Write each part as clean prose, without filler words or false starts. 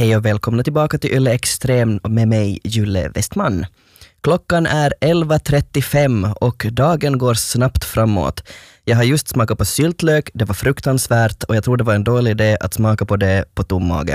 Hej och välkomna tillbaka till Yle Extrem med mig, Julle Westman. Klockan är 11.35 och dagen går snabbt framåt. Jag har just smakat på syltlök, det var fruktansvärt och jag tror det var en dålig idé att smaka på det på tom mage.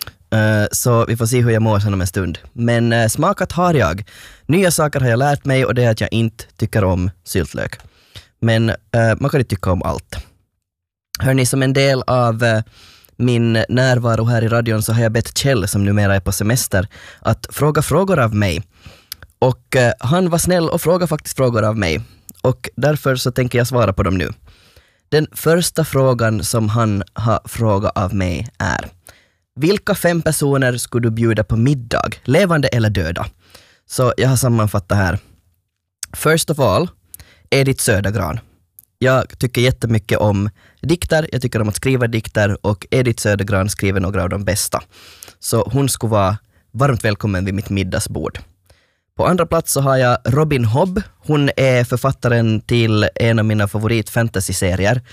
Så vi får se hur jag mår sen om en stund. Men smakat har jag. Nya saker har jag lärt mig och det är att jag inte tycker om syltlök. Men man kan inte tycka om allt. Hörni, som en del av min närvaro här i radion så har jag bett Kjell, som numera är på semester, att fråga frågor av mig. Och han var snäll och frågade faktiskt frågor av mig. Och därför så tänker jag svara på dem nu. Den första frågan som han har frågat av mig är: vilka 5 personer skulle du bjuda på middag, levande eller döda? Så jag har sammanfattat här. First of all, Edith Södergran. Jag tycker jättemycket om dikter, jag tycker om att skriva dikter och Edith Södergran skriver några av de bästa. Så hon skulle vara varmt välkommen vid mitt middagsbord. På andra plats så har jag Robin Hobb. Hon är författaren till en av mina favorit-fantasy-serier.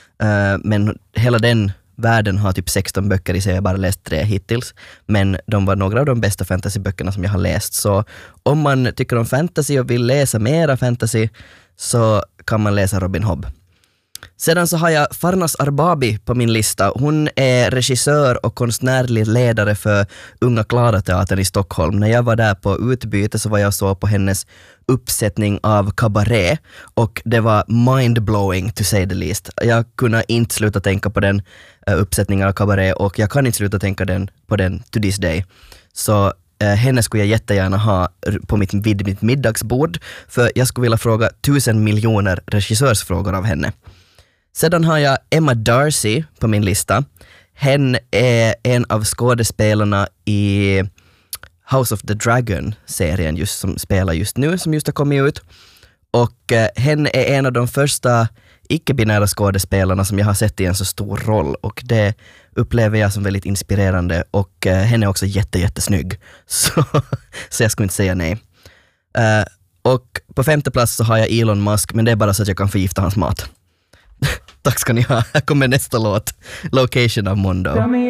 Men hela den världen har typ 16 böcker i sig, jag har bara läst 3 hittills. Men de var några av de bästa fantasyböckerna som jag har läst. Så om man tycker om fantasy och vill läsa mera fantasy så kan man läsa Robin Hobb. Sedan så har jag Farnas Arbabi på min lista. Hon är regissör och konstnärlig ledare för Unga Klara-teatern i Stockholm. När jag var där på utbyte så var jag så på hennes uppsättning av Cabaret och det var mind-blowing to say the least. Jag kunde inte sluta tänka på den uppsättningen av Cabaret och jag kan inte sluta tänka på den to this day. Så henne skulle jag jättegärna ha på mitt middagsbord, för jag skulle vilja fråga 1000 miljoner regissörsfrågor av henne. Sedan har jag Emma Darcy på min lista. Hen är en av skådespelarna i House of the Dragon-serien just som spelar just nu, som just har kommit ut. Och hen är en av de första icke-binära skådespelarna som jag har sett i en så stor roll, och det upplever jag som väldigt inspirerande, och henne är också jättesnygg. Så jag skulle inte säga nej. Och på 5:e plats så har jag Elon Musk, men det är bara så att jag kan förgifta hans mat. Tack ska ni ha. Här kommer nästa låt. Location av Mondo.